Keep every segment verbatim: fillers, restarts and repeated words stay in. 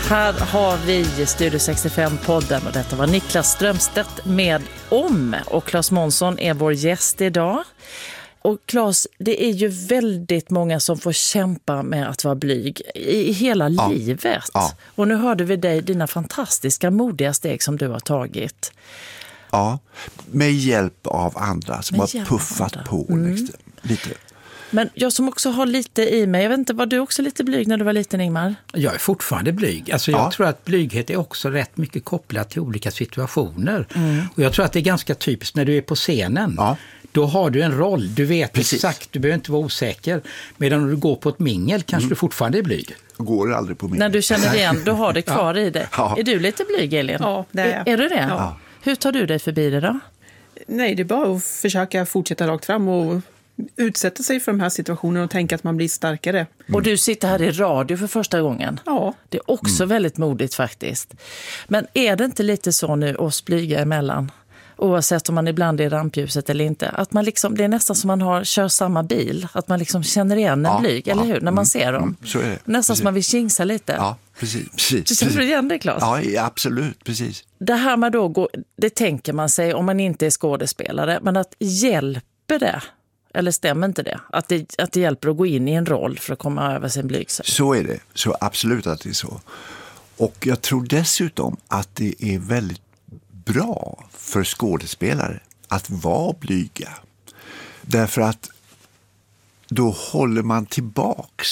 Här har vi Studio sextiofem-podden och detta var Niklas Strömstedt med Om. Och Claes Månsson är vår gäst idag. Och Claes, det är ju väldigt många som får kämpa med att vara blyg i hela ja. livet. Ja. Och nu hörde vi dig, dina fantastiska modiga steg som du har tagit. Ja, med hjälp av andra som med har puffat på mm. liksom, lite. Men jag som också har lite i mig, jag vet inte, var du också lite blyg när du var liten, Ingmar? Jag är fortfarande blyg. Alltså jag ja. tror att blyghet är också rätt mycket kopplat till olika situationer. Mm. Och jag tror att det är ganska typiskt när du är på scenen. Ja. Då har du en roll, du vet Precis. exakt, du behöver inte vara osäker. Medan när du går på ett mingel kanske mm. du fortfarande är blyg. Går aldrig på mingel. När du känner igen, du har det kvar ja. i dig. Ja. Är du lite blyg, Elin? Ja, det är jag. Är, är du det? Ja. Hur tar du dig förbi det då? Nej, det är bara att försöka fortsätta rakt fram och utsätta sig för de här situationerna och tänka att man blir starkare. Mm. Och du sitter här i radio för första gången. Ja. Det är också mm. väldigt modigt faktiskt. Men är det inte lite så nu oss blyga emellan? Oavsett om man ibland är i rampljuset eller inte. Att man liksom, det är nästan som man har, kör samma bil. Att man liksom känner igen en ja, blyg, ja, eller hur? När man mm, ser dem. Så är det. Nästan precis. som man vill kingsa lite. Ja, precis. precis du känner du igen det, Claes? Ja, absolut. Precis. Det här med då, gå, det tänker man sig om man inte är skådespelare. Men att hjälper det? Eller stämmer inte det? Att, det? att det hjälper att gå in i en roll för att komma över sin blygsel? Så är det. Så absolut att det är så. Och jag tror dessutom att det är väldigt bra för skådespelare att vara blyga. Därför att då håller man tillbaks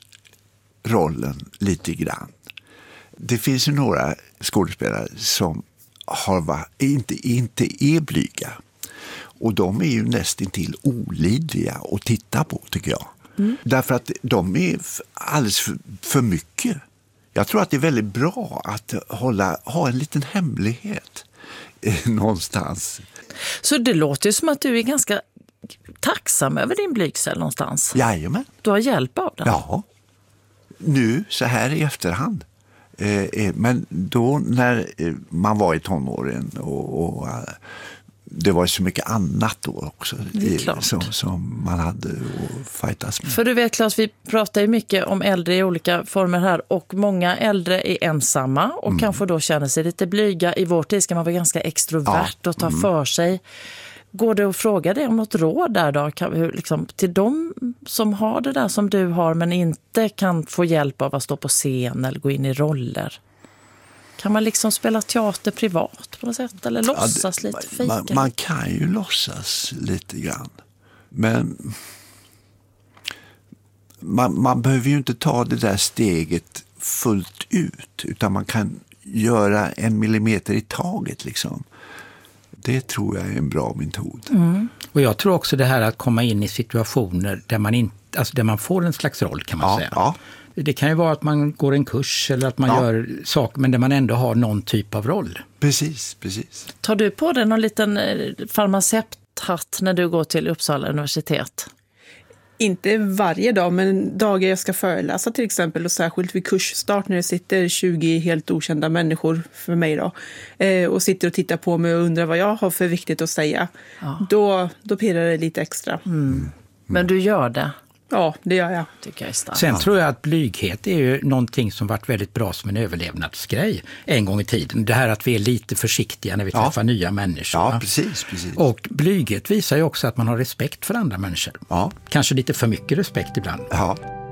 rollen lite grann. Det finns ju några skådespelare som har, inte, inte är blyga. Och de är ju nästintill olidliga att titta på, tycker jag. Mm. Därför att de är alldeles för, för mycket. Jag tror att det är väldigt bra att hålla, ha en liten hemlighet eh, någonstans. Så det låter ju som att du är ganska tacksam över din blygsel någonstans. Jajamän. Du har hjälp av den. Ja. Nu, så här i efterhand. Eh, men då när man var i tonåren och... och det var så mycket annat då också som, som man hade att fightas med. För du vet, Claes, vi pratar ju mycket om äldre i olika former här och många äldre är ensamma och mm. kanske då känner sig lite blyga. I vår tid ska man vara ganska extrovert ja. och ta mm. för sig. Går det att fråga dig om något råd där då? Kan, hur, liksom, till de som har det där som du har men inte kan få hjälp av att stå på scen eller gå in i roller? Kan man liksom spela teater privat på något sätt? Eller låtsas ja, det, lite fika? Man, man kan ju låtsas lite grann. Men man, man behöver ju inte ta det där steget fullt ut. Utan man kan göra en millimeter i taget liksom. Det tror jag är en bra metod. Mm. Och jag tror också det här att komma in i situationer där man, inte, alltså där man får en slags roll, kan man ja, säga. Ja. Det kan ju vara att man går en kurs eller att man ja. gör saker men där man ändå har någon typ av roll. Precis, precis. Tar du på dig någon liten farmaceuthatt när du går till Uppsala universitet? Inte varje dag, men dagar jag ska föreläsa till exempel och särskilt vid kursstart när det sitter tjugo helt okända människor för mig då eh, och sitter och tittar på mig och undrar vad jag har för viktigt att säga. Ja. Då, då pirrar det lite extra. Mm. Men du gör det? Ja, det gör jag. Tycker jag är starkt. Sen tror jag att blyghet är ju någonting som varit väldigt bra som en överlevnadsgrej en gång i tiden. Det här att vi är lite försiktiga när vi ja. träffar nya människor. Ja, precis, precis. Och blyghet visar ju också att man har respekt för andra människor. Ja. Kanske lite för mycket respekt ibland. Ja.